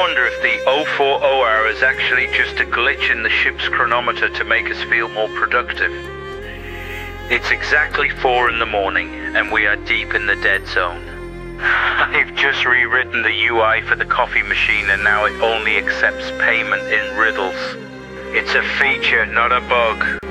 wonder if the 040 hour is actually just a glitch in the ship's chronometer to make us feel more productive. It's exactly 4 in the morning, and we are deep in the dead zone. I've just rewritten the UI for the coffee machine, and now it only accepts payment in riddles. It's a feature, not a bug.